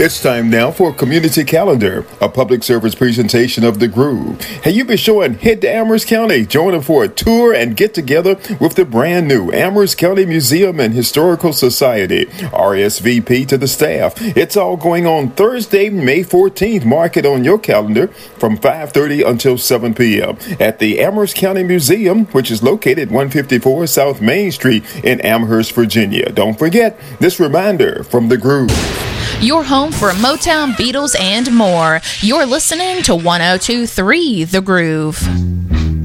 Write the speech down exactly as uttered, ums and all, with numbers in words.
It's time now for Community Calendar, a public service presentation of The Groove. Hey, you be sure and head to Amherst County, join them for a tour and get together with the brand new Amherst County Museum and Historical Society. R S V P to the staff. It's all going on Thursday, May fourteenth. Mark it on your calendar from five thirty until seven p.m. at the Amherst County Museum, which is located one fifty-four South Main Street in Amherst, Virginia. Don't forget this reminder from The Groove. Your home for Motown, Beatles, and more. You're listening to one oh two point three The Groove.